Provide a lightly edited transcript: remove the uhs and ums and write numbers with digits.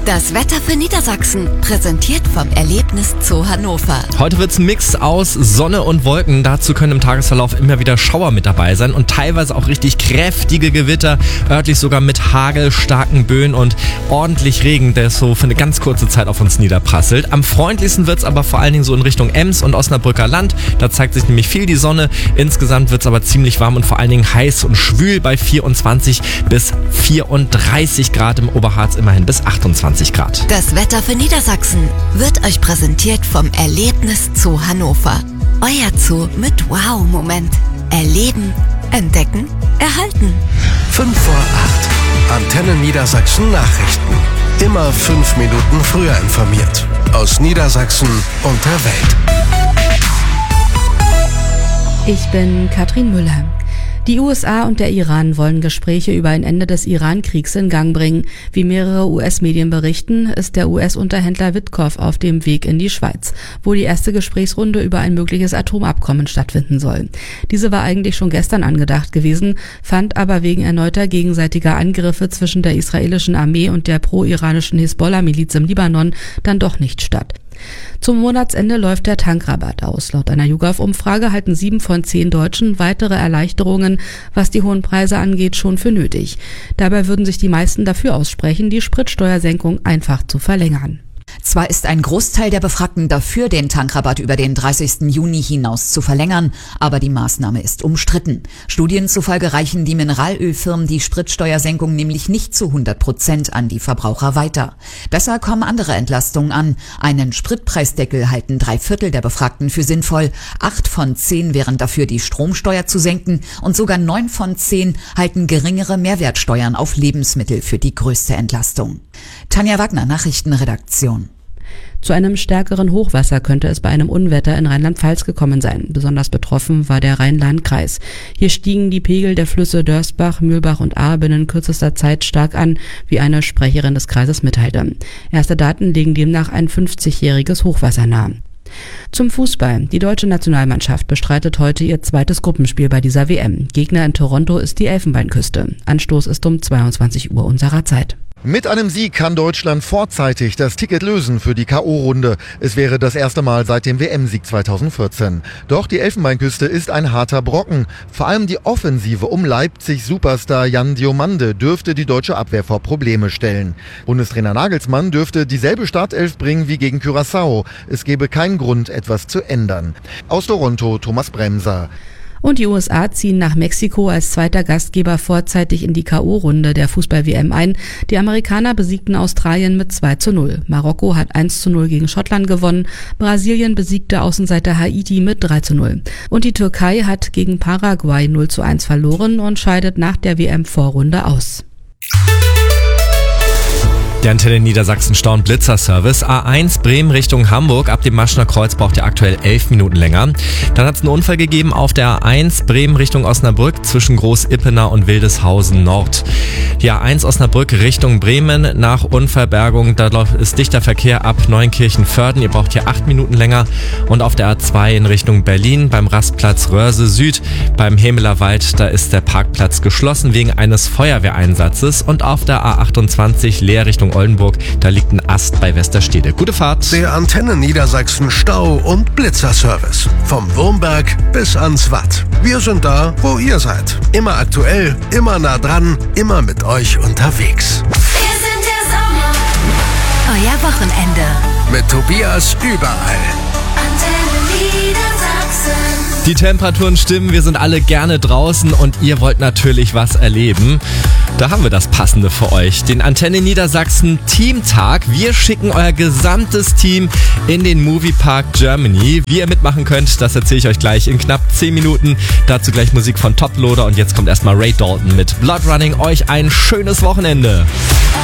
Das Wetter für Niedersachsen, präsentiert vom Erlebnis Zoo Hannover. Heute wird's ein Mix aus Sonne und Wolken. Dazu können im Tagesverlauf immer wieder Schauer mit dabei sein und teilweise auch richtig kräftige Gewitter, örtlich sogar mit Hagel, starken Böen und ordentlich Regen, der so für eine ganz kurze Zeit auf uns niederprasselt. Am freundlichsten wird's aber vor allen Dingen so in Richtung Ems und Osnabrücker Land. Da zeigt sich nämlich viel die Sonne. Insgesamt wird's aber ziemlich warm und vor allen Dingen heiß und schwül bei 24 bis 34 Grad, im Oberharz immerhin bis 28 Grad. Das Wetter für Niedersachsen wird euch präsentiert vom Erlebnis Zoo Hannover. Euer Zoo mit Wow-Moment. Erleben, entdecken, erhalten. 5 vor 8. Antenne Niedersachsen Nachrichten. Immer 5 Minuten früher informiert. Aus Niedersachsen und der Welt. Ich bin Katrin Müller. Die USA und der Iran wollen Gespräche über ein Ende des Iran-Kriegs in Gang bringen. Wie mehrere US-Medien berichten, ist der US-Unterhändler Witkoff auf dem Weg in die Schweiz, wo die erste Gesprächsrunde über ein mögliches Atomabkommen stattfinden soll. Diese war eigentlich schon gestern angedacht gewesen, fand aber wegen erneuter gegenseitiger Angriffe zwischen der israelischen Armee und der pro-iranischen Hisbollah-Miliz im Libanon dann doch nicht statt. Zum Monatsende läuft der Tankrabatt aus. Laut einer YouGov-Umfrage halten 7 von 10 Deutschen weitere Erleichterungen, was die hohen Preise angeht, schon für nötig. Dabei würden sich die meisten dafür aussprechen, die Spritsteuersenkung einfach zu verlängern. Zwar ist ein Großteil der Befragten dafür, den Tankrabatt über den 30. Juni hinaus zu verlängern, aber die Maßnahme ist umstritten. Studien zufolge reichen die Mineralölfirmen die Spritsteuersenkung nämlich nicht zu 100% an die Verbraucher weiter. Besser kommen andere Entlastungen an. Einen Spritpreisdeckel halten 3/4 der Befragten für sinnvoll, 8 von 10 wären dafür, die Stromsteuer zu senken und sogar 9 von 10 halten geringere Mehrwertsteuern auf Lebensmittel für die größte Entlastung. Tanja Wagner, Nachrichtenredaktion. Zu einem stärkeren Hochwasser könnte es bei einem Unwetter in Rheinland-Pfalz gekommen sein. Besonders betroffen war der Rhein-Lahn-Kreis. Hier stiegen die Pegel der Flüsse Dörsbach, Mühlbach und Ahr binnen kürzester Zeit stark an, wie eine Sprecherin des Kreises mitteilte. Erste Daten legen demnach ein 50-jähriges Hochwasser nahe. Zum Fußball. Die deutsche Nationalmannschaft bestreitet heute ihr zweites Gruppenspiel bei dieser WM. Gegner in Toronto ist die Elfenbeinküste. Anstoß ist um 22 Uhr unserer Zeit. Mit einem Sieg kann Deutschland vorzeitig das Ticket lösen für die K.O.-Runde. Es wäre das erste Mal seit dem WM-Sieg 2014. Doch die Elfenbeinküste ist ein harter Brocken. Vor allem die Offensive um Leipzig-Superstar Jan Diomande dürfte die deutsche Abwehr vor Probleme stellen. Bundestrainer Nagelsmann dürfte dieselbe Startelf bringen wie gegen Curaçao. Es gäbe keinen Grund, etwas zu ändern. Aus Toronto, Thomas Bremser. Und die USA ziehen nach Mexiko als zweiter Gastgeber vorzeitig in die K.O.-Runde der Fußball-WM ein. Die Amerikaner besiegten Australien mit 2:0. Marokko hat 1:0 gegen Schottland gewonnen. Brasilien besiegte Außenseiter Haiti mit 3:0. Und die Türkei hat gegen Paraguay 0:1 verloren und scheidet nach der WM-Vorrunde aus. Der Antenne Niedersachsen Stau- und Blitzerservice. A1 Bremen Richtung Hamburg. Ab dem Maschner Kreuz braucht ihr aktuell 11 Minuten länger. Dann hat es einen Unfall gegeben auf der A1 Bremen Richtung Osnabrück zwischen Groß-Ippener und Wildeshausen Nord. Die A1 Osnabrück Richtung Bremen nach Unfallbergung. Da ist dichter Verkehr ab Neunkirchen-Vörden. Ihr braucht hier 8 Minuten länger. Und auf der A2 in Richtung Berlin beim Rastplatz Röhrse Süd beim Hemeler Wald, da ist der Parkplatz geschlossen wegen eines Feuerwehreinsatzes. Und auf der A28 Leer Richtung Oldenburg, da liegt ein Ast bei Westerstede. Gute Fahrt. Der Antenne Niedersachsen Stau- und Blitzerservice. Vom Wurmberg bis ans Watt. Wir sind da, wo ihr seid. Immer aktuell, immer nah dran, immer mit euch unterwegs. Wir sind der Sommer. Euer Wochenende. Mit Tobias überall. Antenne Niedersachsen. Die Temperaturen stimmen, wir sind alle gerne draußen und ihr wollt natürlich was erleben. Da haben wir das Passende für euch, den Antenne Niedersachsen Teamtag. Wir schicken euer gesamtes Team in den Moviepark Germany. Wie ihr mitmachen könnt, das erzähle ich euch gleich in knapp 10 Minuten. Dazu gleich Musik von Toploader und jetzt kommt erstmal Ray Dalton mit Blood Running. Euch ein schönes Wochenende.